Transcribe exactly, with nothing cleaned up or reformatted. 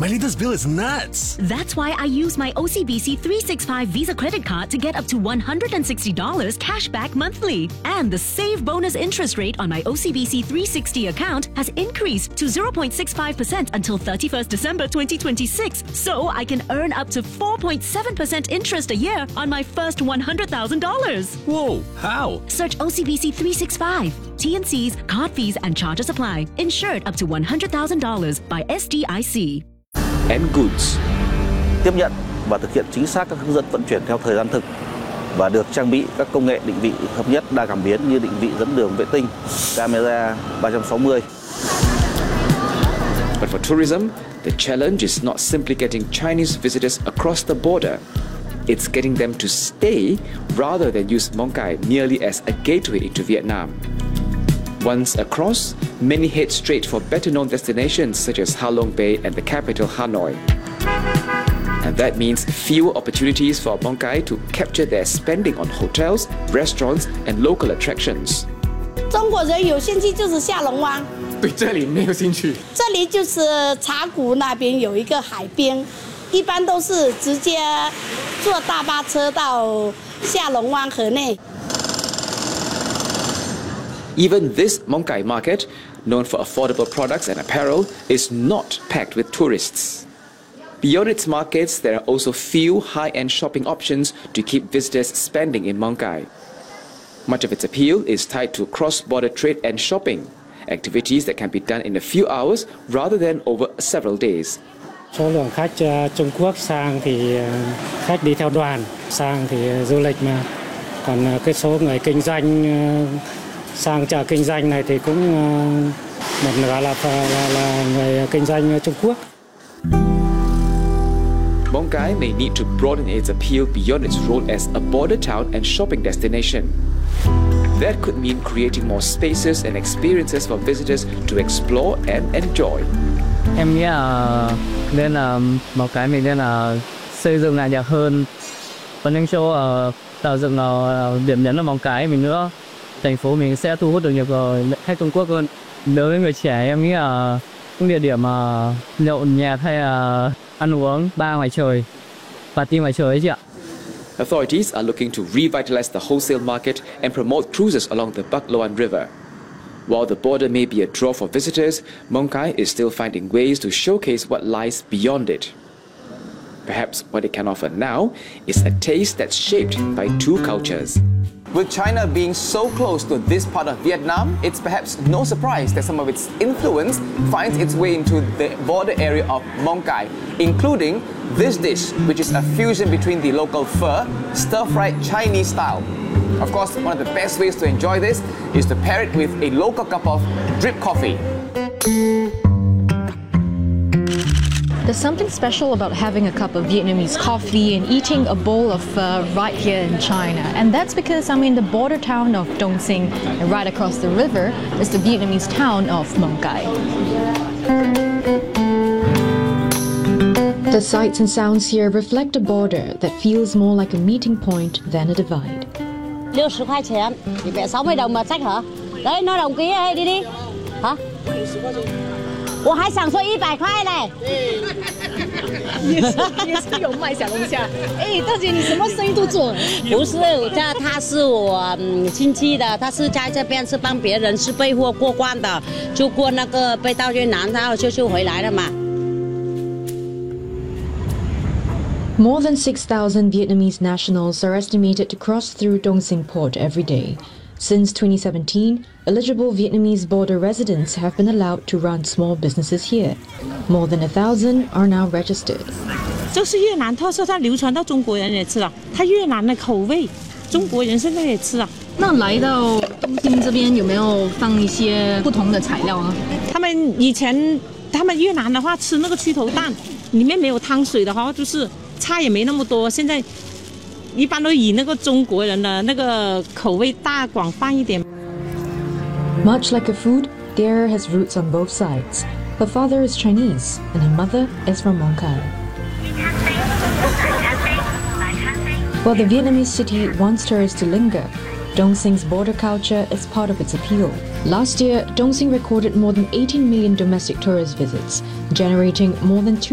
My latest bill is nuts. That's why I use my O C B C three sixty-five Visa credit card to get up to one hundred sixty dollars cash back monthly. And the Save Bonus interest rate on my O C B C three sixty account has increased to zero point six five percent until thirty-first December twenty twenty-six. So I can earn up to four point seven percent interest a year on my first one hundred thousand dollars. Whoa, how? Search O C B C three sixty-five. T and C's, card fees and charges apply. Insured up to one hundred thousand dollars by S D I C. And goods. Tiếp nhận và thực hiện chính xác các hướng dẫn vận chuyển theo thời gian thực và được trang bị các công nghệ định vị hợp nhất đa cảm biến như định vị dẫn đường vệ tinh, camera ba trăm sáu mươi. But for tourism, the challenge is not simply getting Chinese visitors across the border. It's getting them to stay rather than use Mong Cái merely as a gateway into Vietnam. Once across, many head straight for better-known destinations such as Ha Long Bay and the capital Hanoi. And that means fewer opportunities for Mong Cái to capture their spending on hotels, restaurants, and local attractions. 中国人有兴趣就是下龙湾， 对这里没有兴趣。 这里就是茶谷那边有一个海边，一般都是直接坐大巴车到下龙湾河内。 Even this Mong Cái market, known for affordable products and apparel, is not packed with tourists. Beyond its markets, there are also few high-end shopping options to keep visitors spending in Mong Cái. Much of its appeal is tied to cross-border trade and shopping, activities that can be done in a few hours rather than over several days. Số lượng khách Trung Quốc sang thì khách đi theo đoàn, sang thì du lịch mà. Còn cái số người kinh doanh sang chợ kinh doanh này thì cũng một nửa là là, là người kinh doanh Trung Quốc. Mong Cái may need to broaden its appeal beyond its role as a border town and shopping destination. That could mean creating more spaces and experiences for visitors to explore and enjoy. Em nghĩ là nên là Mong Cái mình nên là xây dựng lại đẹp hơn và những chỗ ở tạo dựng điểm nhấn ở Mong Cái mình nữa. Thành phố mình sẽ thu hút được nhiều khách Trung Quốc hơn. Đối với người trẻ em nghĩ là những địa điểm mà nhậu nhẹt hay là ăn uống bar ngoài trời, party ngoài trời ấy chị ạ. Authorities are looking to revitalize the wholesale market and promote cruises along the Bac Loan River. While the border may be a draw for visitors, Mong Cái is still finding ways to showcase what lies beyond it. Perhaps what it can offer now is a taste that's shaped by two cultures. With China being so close to this part of Vietnam, it's perhaps no surprise that some of its influence finds its way into the border area of Mong Cái, including this dish, which is a fusion between the local pho, stir-fried Chinese style. Of course, one of the best ways to enjoy this is to pair it with a local cup of drip coffee. There's something special about having a cup of Vietnamese coffee and eating a bowl of pho right here in China. And that's because I'm in the border town of Dong Sinh, and right across the river is the Vietnamese town of Mong Cái. The sights and sounds here reflect a border that feels more like a meeting point than a divide. 六十块钱，一百sáu十đồng mà sách hả? Đấy, nói đồng ký đây, đi đi. Hả? 我还想说一百块嘞。 也是也是有卖小龙虾。哎，大姐，你什么生意都做？ 不是，这他是我嗯亲戚的，他是在这边是帮别人是备货过关的，就过那个被到越南，然后就就回来了嘛。 More than six thousand Vietnamese nationals are estimated to cross through Dong Sinh port every day. Since twenty seventeen, eligible Vietnamese border residents have been allowed to run small businesses here. More than a thousand are now registered. 这是越南特色，它流传到中国人也吃了。它越南的口味，中国人现在也吃啊。 那来到东兴这边有没有放一些不同的材料啊？ 他们以前，他们越南的话吃那个蛆头蛋，里面没有汤水的话，就是菜也没那么多。现在。 一般都以那个中国人的那个口味大广泛一点。 Much like a food, Dare has roots on both sides. Her father is Chinese, and her mother is from Mong Cái. While the Vietnamese city wants tourists to linger, Dong Sing's border culture is part of its appeal. Last year, Dong Sinh recorded more than eighteen million domestic tourist visits, generating more than two